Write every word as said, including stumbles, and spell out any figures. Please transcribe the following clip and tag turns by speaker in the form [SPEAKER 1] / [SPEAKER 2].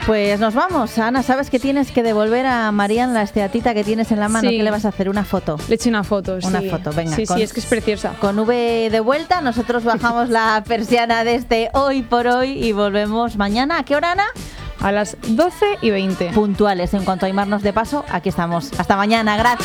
[SPEAKER 1] Pues nos vamos. Ana, ¿sabes que tienes que devolver a Marian la esteatita que tienes en la mano?
[SPEAKER 2] Sí.
[SPEAKER 1] ¿Qué le vas a hacer? ¿Una foto?
[SPEAKER 2] Le eché una foto,
[SPEAKER 1] Una
[SPEAKER 2] sí.
[SPEAKER 1] foto, venga.
[SPEAKER 2] Sí,
[SPEAKER 1] con,
[SPEAKER 2] sí, es que es preciosa.
[SPEAKER 1] Con V de vuelta, nosotros bajamos la persiana de este Hoy por Hoy y volvemos mañana. ¿A qué hora, Ana?
[SPEAKER 2] A las doce y veinte.
[SPEAKER 1] Puntuales. En cuanto a Aymar nos dé paso, aquí estamos. Hasta mañana. Gracias.